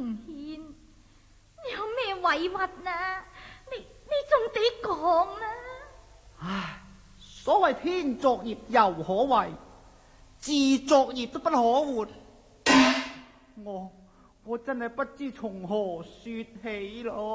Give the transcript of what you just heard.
獻，你有咩委屈啊？你仲地講啊？ 唉，所謂天作孽猶可為，自作孽都不可活。我真係不知從何說起咯。